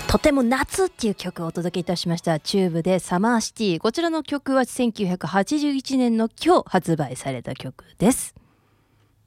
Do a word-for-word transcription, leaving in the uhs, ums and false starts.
とても夏っていう曲をお届けいたしました。チューブでサマーシティ。こちらの曲はせんきゅうひゃくはちじゅういちねんの今日発売された曲です。